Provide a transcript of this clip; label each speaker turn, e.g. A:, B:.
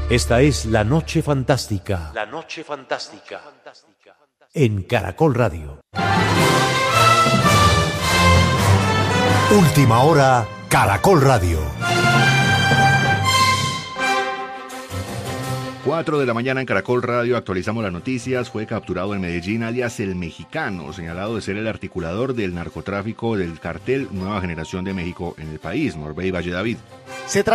A: Esta es La Noche Fantástica. La Noche Fantástica. En Caracol Radio. Última hora, Caracol Radio.
B: 4 de la mañana en Caracol Radio, actualizamos las noticias. Fue capturado en Medellín alias El Mexicano, señalado de ser el articulador del narcotráfico del cartel Nueva Generación de México en el país, Norbey Valle David.
C: Se trata